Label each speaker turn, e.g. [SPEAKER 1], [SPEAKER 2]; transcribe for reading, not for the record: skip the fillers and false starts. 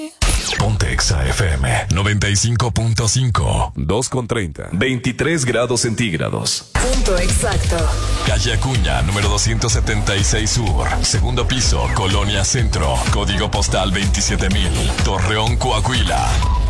[SPEAKER 1] Ponte Exa FM 95.5.
[SPEAKER 2] 2:30.
[SPEAKER 1] 23 grados centígrados.
[SPEAKER 3] Punto exacto.
[SPEAKER 1] Calle Acuña, número 276 Sur. Segundo piso, Colonia Centro. Código postal 27,000. Torreón, Coahuila.